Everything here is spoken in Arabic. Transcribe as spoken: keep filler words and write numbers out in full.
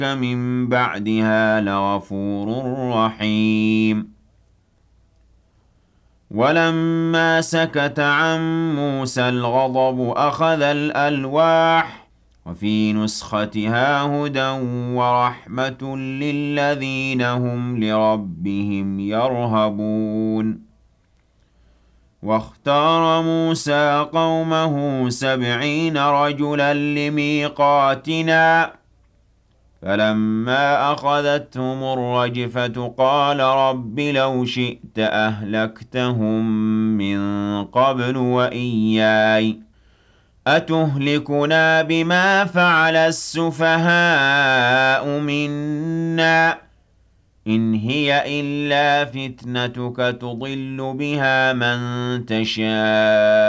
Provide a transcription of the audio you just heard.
من بعدها لغفور رحيم. ولما سكت عن موسى الغضب أخذ الألواح وفي نسختها هدى ورحمة للذين هم لربهم يرهبون. واختار موسى قومه سبعين رجلا لميقاتنا فلما أخذتهم الرجفة قال رب لو شئت أهلكتهم من قبل وإياي أتهلكنا بما فعل السفهاء منا إن هي إلا فتنتك تضل بها من تشاء